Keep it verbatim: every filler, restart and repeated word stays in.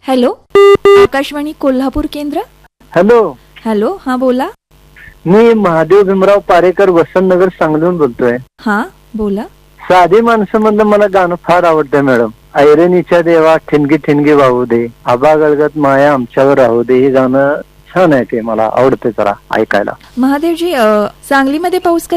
Hello, Akashvani Kolhapur केंद्र. Hello. Hello, हा बोला. मी महादेव भीमराव पारेकर, वसंतनगर, सांगलीहून बोलतोय. हा बोला. साधी माणसं मधलं मला गाणं फार आवडतंय मॅडम. ऐरणीच्या देवा ठिणगी ठिणगी वाहू दे, आबा गळगत माया आमच्यावर राहू दे. हे गाणं छान आहे, ते मला आवडतं जरा ऐकायला. महादेवजी, सांगलीमध्ये पाऊस